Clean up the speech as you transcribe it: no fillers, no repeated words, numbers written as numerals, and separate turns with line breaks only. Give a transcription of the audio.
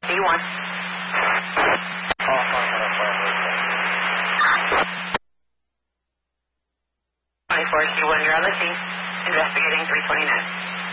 D1.
Call from
24 C1, you're on the scene. Investigating 329.